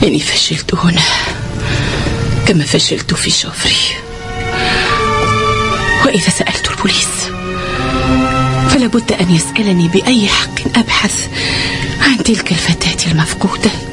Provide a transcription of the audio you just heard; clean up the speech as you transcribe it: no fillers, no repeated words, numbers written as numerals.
إني فشلت هنا كما فشلت في شوفري، وإذا سألت البوليس فلا بد أن يسألني بأي حق أبحث عن تلك الفتاة المفقودة.